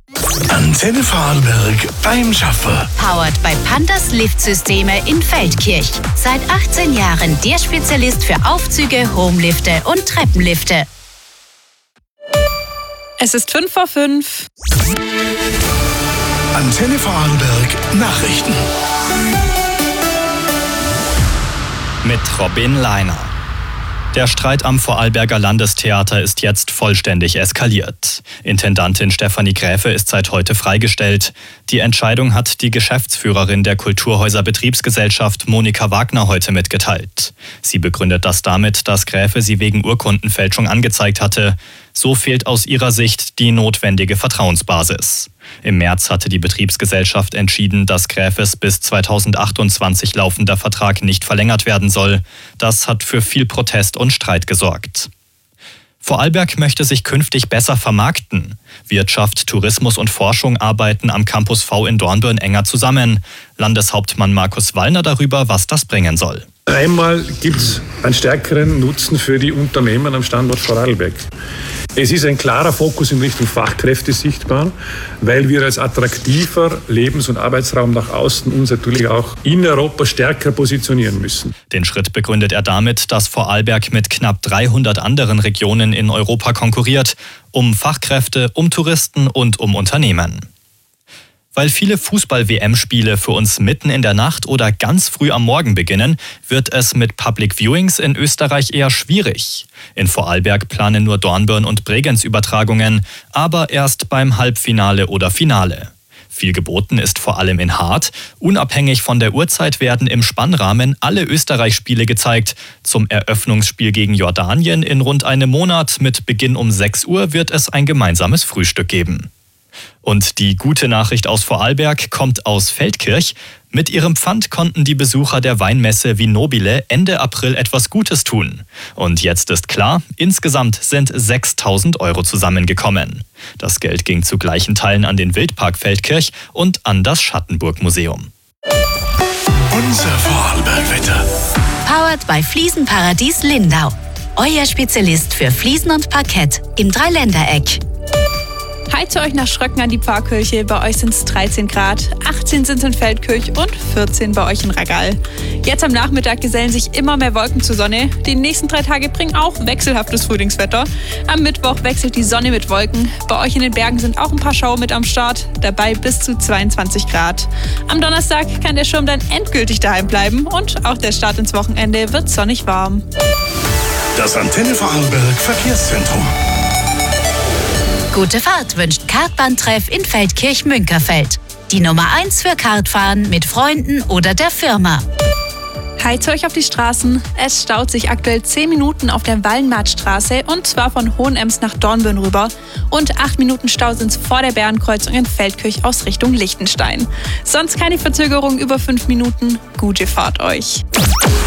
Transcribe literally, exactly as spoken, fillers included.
Antenne Vorarlberg beim Schaffer. Powered by Pandas Liftsysteme in Feldkirch. Seit achtzehn Jahren der Spezialist für Aufzüge, Homelifte und Treppenlifte. Es ist fünf vor fünf. Antenne Vorarlberg Nachrichten. Mit Robin Leiner. Der Streit am Vorarlberger Landestheater ist jetzt vollständig eskaliert. Intendantin Stefanie Gräfe ist seit heute freigestellt. Die Entscheidung hat die Geschäftsführerin der Kulturhäuser Betriebsgesellschaft Monika Wagner heute mitgeteilt. Sie begründet das damit, dass Gräfe sie wegen Urkundenfälschung angezeigt hatte. So fehlt aus ihrer Sicht die notwendige Vertrauensbasis. Im März hatte die Betriebsgesellschaft entschieden, dass Gräfes bis zweitausendachtundzwanzig laufender Vertrag nicht verlängert werden soll. Das hat für viel Protest und Streit gesorgt. Vorarlberg möchte sich künftig besser vermarkten. Wirtschaft, Tourismus und Forschung arbeiten am Campus V in Dornbirn enger zusammen. Landeshauptmann Markus Wallner darüber, was das bringen soll. Einmal gibt es einen stärkeren Nutzen für die Unternehmen am Standort Vorarlberg. Es ist ein klarer Fokus in Richtung Fachkräfte sichtbar, weil wir als attraktiver Lebens- und Arbeitsraum nach außen uns natürlich auch in Europa stärker positionieren müssen. Den Schritt begründet er damit, dass Vorarlberg mit knapp dreihundert anderen Regionen in Europa konkurriert, um Fachkräfte, um Touristen und um Unternehmen. Weil viele Fußball-W M-Spiele für uns mitten in der Nacht oder ganz früh am Morgen beginnen, wird es mit Public Viewings in Österreich eher schwierig. In Vorarlberg planen nur Dornbirn und Bregenz Übertragungen, aber erst beim Halbfinale oder Finale. Viel geboten ist vor allem in Hart. Unabhängig von der Uhrzeit werden im Spannrahmen alle Österreich-Spiele gezeigt. Zum Eröffnungsspiel gegen Jordanien in rund einem Monat mit Beginn um sechs Uhr wird es ein gemeinsames Frühstück geben. Und die gute Nachricht aus Vorarlberg kommt aus Feldkirch. Mit ihrem Pfand konnten die Besucher der Weinmesse Vinobile Ende April etwas Gutes tun. Und jetzt ist klar, insgesamt sind sechstausend Euro zusammengekommen. Das Geld ging zu gleichen Teilen an den Wildpark Feldkirch und an das Schattenburg-Museum. Unser Vorarlberg-Wetter. Powered by Fliesenparadies Lindau. Euer Spezialist für Fliesen und Parkett im Dreiländereck. Heute euch nach Schröcken an die Pfarrkirche. Bei euch sind es dreizehn Grad, achtzehn sind es in Feldkirch und vierzehn bei euch in Ragall. Jetzt am Nachmittag gesellen sich immer mehr Wolken zur Sonne. Die nächsten drei Tage bringen auch wechselhaftes Frühlingswetter. Am Mittwoch wechselt die Sonne mit Wolken. Bei euch in den Bergen sind auch ein paar Schauer mit am Start. Dabei bis zu zweiundzwanzig Grad. Am Donnerstag kann der Schirm dann endgültig daheim bleiben und auch der Start ins Wochenende wird sonnig warm. Das Antenne Vorarlberg Verkehrszentrum. Gute Fahrt wünscht Kartbahntreff in Feldkirch-Münkerfeld. Die Nummer eins für Kartfahren mit Freunden oder der Firma. Hi zu euch auf die Straßen. Es staut sich aktuell zehn Minuten auf der Wallenmarktstraße und zwar von Hohenems nach Dornbirn rüber. Und acht Minuten Stau sind es vor der Bärenkreuzung in Feldkirch aus Richtung Liechtenstein. Sonst keine Verzögerung über fünf Minuten. Gute Fahrt euch.